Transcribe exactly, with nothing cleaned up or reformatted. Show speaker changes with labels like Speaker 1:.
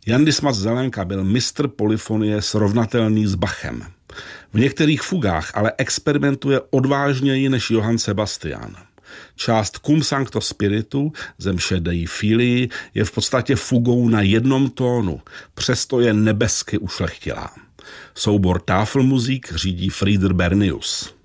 Speaker 1: Jan Dismas Zelenka byl mistr polyfonie srovnatelný s Bachem. V některých fugách ale experimentuje odvážněji než Johann Sebastian. Část Cum Sancto Spiritu, Zemše Dei Filii, je v podstatě fugou na jednom tónu, přesto je nebesky ušlechtilá. Soubor Tafelmusik řídí Frieder Bernius.